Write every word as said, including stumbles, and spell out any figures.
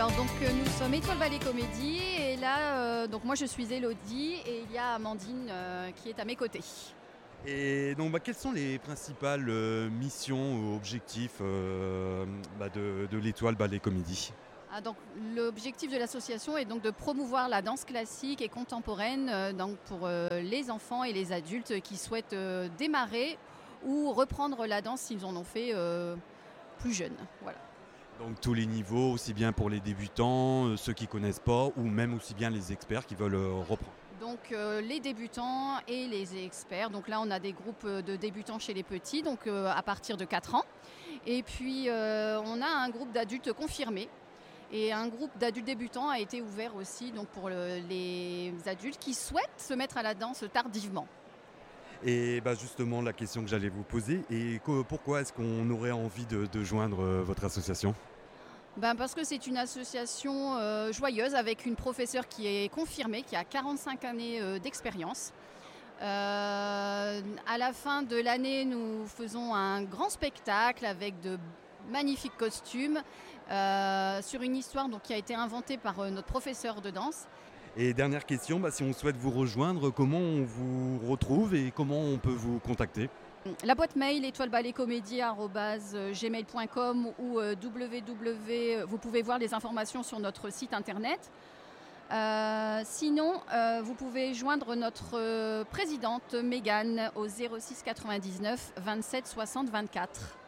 Alors donc euh, nous sommes Étoile Ballet Comédie et là euh, donc moi je suis Élodie et il y a Amandine euh, qui est à mes côtés. Et donc, bah, quelles sont les principales euh, missions ou objectifs euh, bah, de, de l'Étoile Ballet Comédie? Ah, donc l'objectif de l'association est donc de promouvoir la danse classique et contemporaine euh, donc pour euh, les enfants et les adultes qui souhaitent euh, démarrer ou reprendre la danse s'ils en ont fait euh, plus jeunes. Voilà. Donc tous les niveaux, aussi bien pour les débutants, euh, ceux qui ne connaissent pas, ou même aussi bien les experts qui veulent euh, reprendre. Donc euh, les débutants et les experts. Donc là on a des groupes de débutants chez les petits, donc euh, à partir de quatre ans. Et puis euh, on a un groupe d'adultes confirmés. Et un groupe d'adultes débutants a été ouvert aussi donc pour le- les adultes qui souhaitent se mettre à la danse tardivement. Et bah, justement, la question que j'allais vous poser, et co- pourquoi est-ce qu'on aurait envie de, de joindre euh, votre association? Ben parce que c'est une association euh, joyeuse avec une professeure qui est confirmée, qui a quarante-cinq années euh, d'expérience. Euh, à la fin de l'année, nous faisons un grand spectacle avec de magnifiques costumes euh, sur une histoire donc, qui a été inventée par euh, notre professeur de danse. Et dernière question, bah, si on souhaite vous rejoindre, comment on vous retrouve et comment on peut vous contacter? La boîte mail étoileballetcomédie arobase gmail point com ou euh, www. Vous pouvez voir les informations sur notre site internet. Euh, sinon, euh, vous pouvez joindre notre euh, présidente Mégane au zéro six quatre-vingt-dix-neuf vingt-sept soixante vingt-quatre.